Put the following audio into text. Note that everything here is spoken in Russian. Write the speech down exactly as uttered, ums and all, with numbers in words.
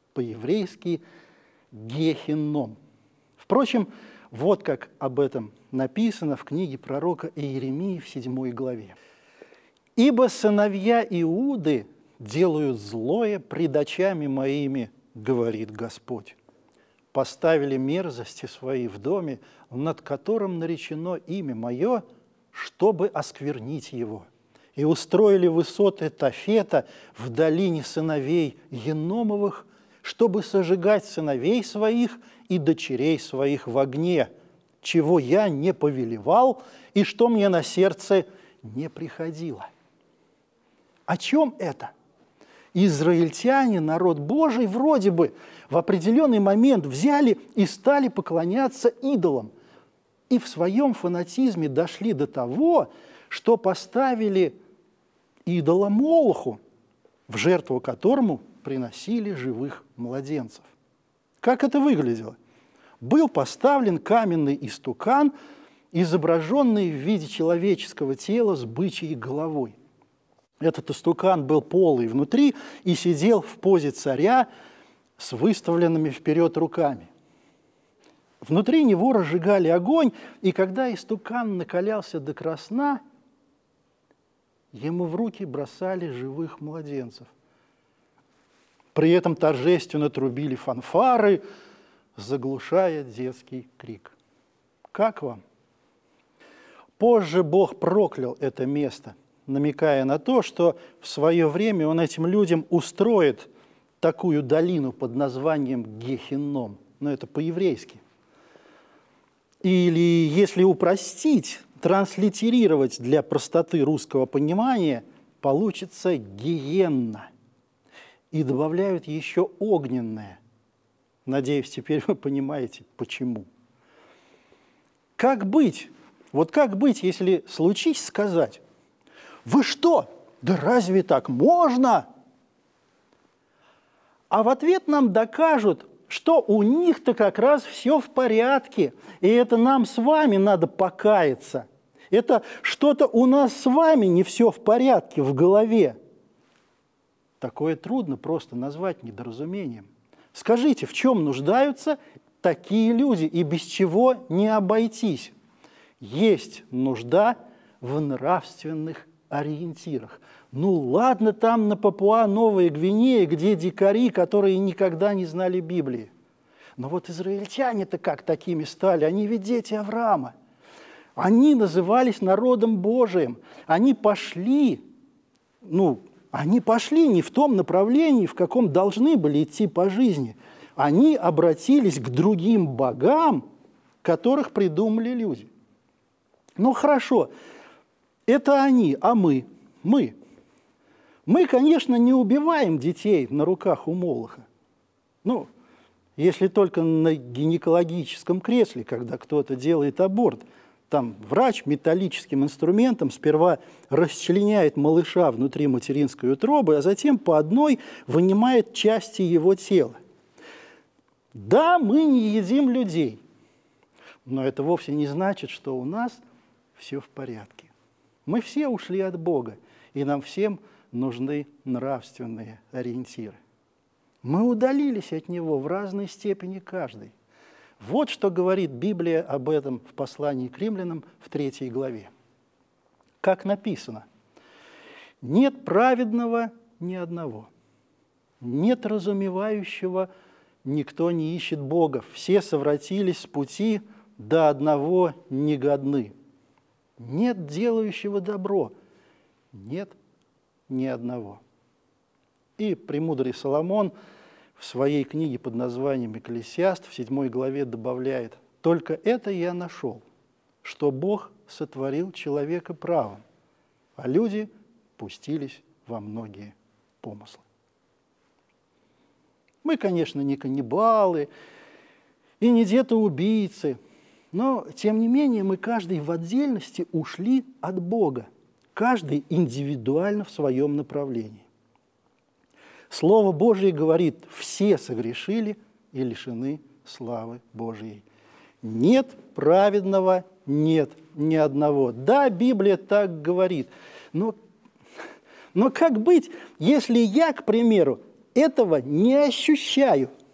по-еврейски Гехинном. Впрочем, вот как об этом написано в книге пророка Иеремии в седьмой главе. «Ибо сыновья Иуды делают злое пред очами моими, говорит Господь. Поставили мерзости свои в доме, над которым наречено имя мое, чтобы осквернить его. И устроили высоты Тофета в долине сыновей Еномовых, чтобы сожигать сыновей своих и дочерей своих в огне, чего я не повелевал и что мне на сердце не приходило». О чем это? Израильтяне, народ Божий, вроде бы в определенный момент взяли и стали поклоняться идолам. И в своем фанатизме дошли до того, что поставили идола Молоху, в жертву которому приносили живых младенцев. Как это выглядело? Был поставлен каменный истукан, изображенный в виде человеческого тела с бычьей головой. Этот истукан был полый внутри и сидел в позе царя с выставленными вперед руками. Внутри него разжигали огонь, и когда истукан накалялся до красна, ему в руки бросали живых младенцев. При этом торжественно трубили фанфары, заглушая детский крик. Как вам? Позже Бог проклял это место, намекая на то, что в свое время Он этим людям устроит такую долину под названием Гехинном. Но это по-еврейски. Или, если упростить, транслитерировать для простоты русского понимания, получится гиенна. И добавляют еще огненное. Надеюсь, теперь вы понимаете, почему. Как быть? Вот как быть, если случись сказать: «Вы что? Да разве так можно?» А в ответ нам докажут, что у них-то как раз все в порядке, и это нам с вами надо покаяться. Это что-то у нас с вами не все в порядке в голове. Такое трудно просто назвать недоразумением. Скажите, в чем нуждаются такие люди и без чего не обойтись? Есть нужда в нравственных ориентирах. Ну ладно, там на Папуа-Новой Гвинее, где дикари, которые никогда не знали Библии. Но вот израильтяне-то как такими стали? Они ведь дети Авраама. Они назывались народом Божиим. Они пошли, ну, они пошли не в том направлении, в каком должны были идти по жизни. Они обратились к другим богам, которых придумали люди. Ну хорошо, это они, а мы? Мы. Мы, конечно, не убиваем детей на руках у Молоха. Ну, если только на гинекологическом кресле, когда кто-то делает аборт. Там врач металлическим инструментом сперва расчленяет малыша внутри материнской утробы, а затем по одной вынимает части его тела. Да, мы не едим людей, но это вовсе не значит, что у нас все в порядке. Мы все ушли от Бога, и нам всем нужны нравственные ориентиры. Мы удалились от Него в разной степени каждый. Вот что говорит Библия об этом в послании к римлянам в третьей главе. Как написано: «Нет праведного ни одного, нет разумевающего, никто не ищет Бога, все совратились с пути, до одного негодны. Нет делающего добро, нет ни одного». И премудрый Соломон в своей книге под названием «Экклесиаст» в седьмой главе добавляет: «Только это я нашел, что Бог сотворил человека правым, а люди пустились во многие помыслы». Мы, конечно, не каннибалы и не детоубийцы, но, тем не менее, мы каждый в отдельности ушли от Бога, каждый индивидуально в своем направлении. Слово Божие говорит: все согрешили и лишены славы Божьей. Нет праведного, нет ни одного. Да, Библия так говорит. Но, но как быть, если я, к примеру, этого не ощущаю.